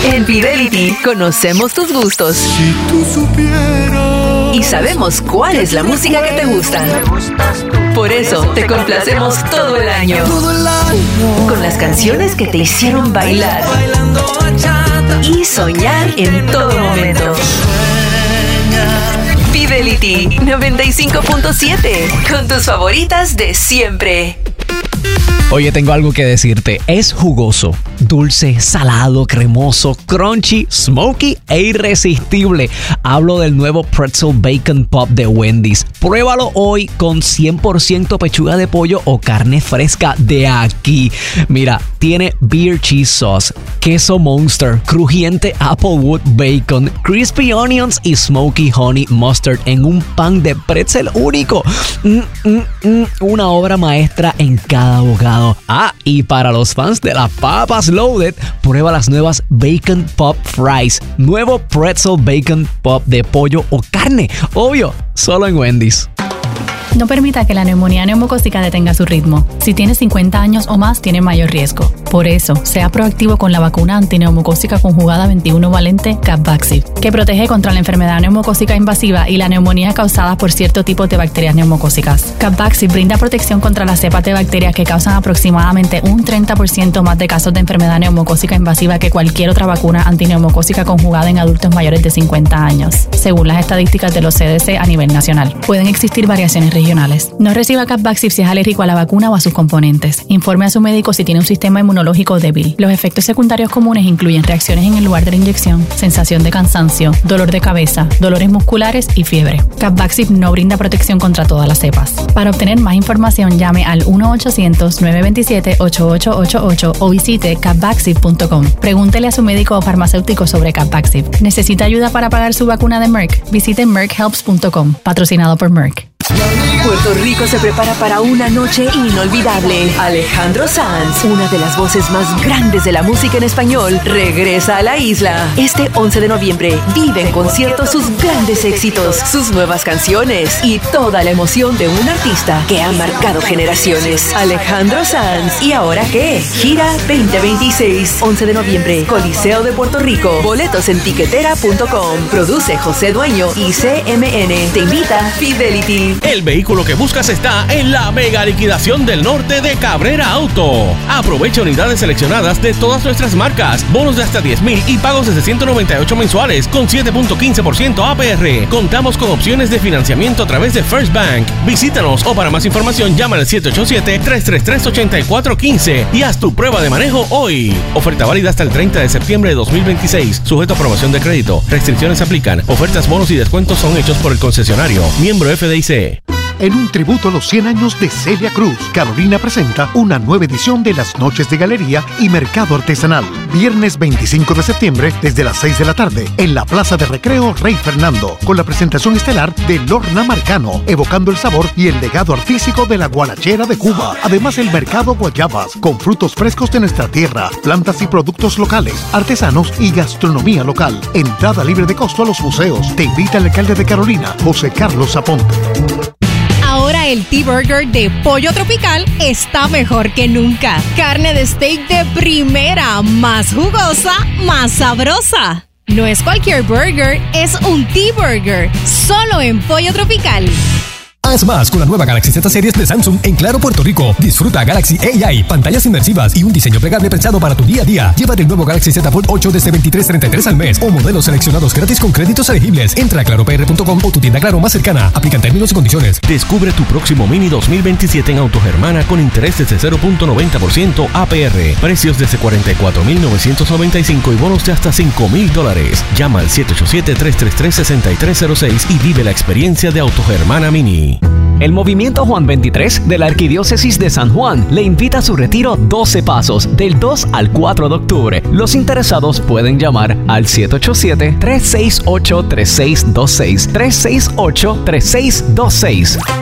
En Fidelity conocemos tus gustos. Si tú supieras. Y sabemos cuál es la música que te gusta. Por eso te complacemos todo el año. Con las canciones que te hicieron bailar y soñar en todo momento. Fidelity 95.7, con tus favoritas de siempre. Oye, tengo algo que decirte. Es jugoso, dulce, salado, cremoso, crunchy, smoky e irresistible. Hablo del nuevo Pretzel Bacon Pop de Wendy's. Pruébalo hoy con 100% pechuga de pollo o carne fresca de aquí. Mira, tiene beer cheese sauce, queso Monster, crujiente Applewood bacon, crispy onions y smoky honey mustard en un pan de pretzel único. Una obra maestra en cada bocado. Ah, y para los fans de las papas loaded, prueba las nuevas Bacon Pop Fries. Nuevo Pretzel Bacon Pop de pollo o carne. Obvio, solo en Wendy's. No permita que la neumonía neumocócica detenga su ritmo. Si tiene 50 años o más, tiene mayor riesgo. Por eso, sea proactivo con la vacuna antineumocócica conjugada 21 valente Capvaxive, que protege contra la enfermedad neumocócica invasiva y la neumonía causada por cierto tipo de bacterias neumocócicas. Capvaxive brinda protección contra las cepas de bacterias que causan aproximadamente un 30% más de casos de enfermedad neumocócica invasiva que cualquier otra vacuna antineumocócica conjugada en adultos mayores de 50 años, según las estadísticas de los CDC a nivel nacional. Pueden existir variaciones regionales. No reciba Capvaxive si es alérgico a la vacuna o a sus componentes. Informe a su médico si tiene un sistema inmunológico débil. Los efectos secundarios comunes incluyen reacciones en el lugar de la inyección, sensación de cansancio, dolor de cabeza, dolores musculares y fiebre. Capvaxive no brinda protección contra todas las cepas. Para obtener más información, llame al 1-800-927-8888 o visite capvaxive.com. Pregúntele a su médico o farmacéutico sobre Capvaxive. ¿Necesita ayuda para pagar su vacuna de Merck? Visite merckhelps.com, patrocinado por Merck. Puerto Rico se prepara para una noche inolvidable. Alejandro Sanz, una de las voces más grandes de la música en español, regresa a la isla. Este 11 de noviembre vive en concierto sus grandes éxitos, sus nuevas canciones y toda la emoción de un artista que ha marcado generaciones. Alejandro Sanz. ¿Y ahora qué? Gira 2026, 11 de noviembre, Coliseo de Puerto Rico. Boletos en tiquetera.com. Produce José Dueño y CMN. Te invita Fidelity. El vehículo que buscas está en la mega liquidación del norte de Cabrera Auto. Aprovecha unidades seleccionadas de todas nuestras marcas, bonos de hasta 10,000 y pagos de 698 mensuales con 7.15% APR. Contamos con opciones de financiamiento a través de First Bank. Visítanos o para más información llama al 787-333-8415 y haz tu prueba de manejo hoy. Oferta válida hasta el 30 de septiembre de 2026, sujeto a aprobación de crédito. Restricciones aplican. Ofertas, bonos y descuentos son hechos por el concesionario. Miembro FDIC. En un tributo a los 100 años de Celia Cruz, Carolina presenta una nueva edición de las Noches de Galería y Mercado Artesanal. Viernes 25 de septiembre, desde las 6 de la tarde, en la Plaza de Recreo Rey Fernando, con la presentación estelar de Lorna Marcano, evocando el sabor y el legado artístico de la guarachera de Cuba. Además, el Mercado Guayabas, con frutos frescos de nuestra tierra, plantas y productos locales, artesanos y gastronomía local. Entrada libre de costo a los museos. Te invita el alcalde de Carolina, José Carlos Aponte. Ahora el T-Burger de Pollo Tropical está mejor que nunca. Carne de steak de primera, más jugosa, más sabrosa. No es cualquier burger, es un T-Burger, solo en Pollo Tropical. Haz más con la nueva Galaxy Z Series de Samsung en Claro, Puerto Rico. Disfruta Galaxy AI, pantallas inmersivas y un diseño plegable pensado para tu día a día. Llévate el nuevo Galaxy Z Fold 8 desde $23.33 al mes o modelos seleccionados gratis con créditos elegibles. Entra a claropr.com o tu tienda Claro más cercana. Aplican términos y condiciones. Descubre tu próximo Mini 2027 en Autogermana con interés desde 0.90% APR. Precios desde $44,995 y bonos de hasta $5,000. Llama al 787-333-6306 y vive la experiencia de Autogermana Mini. El Movimiento Juan 23 de la Arquidiócesis de San Juan le invita a su retiro 12 Pasos del 2 al 4 de octubre. Los interesados pueden llamar al 787-368-3626. 368-3626.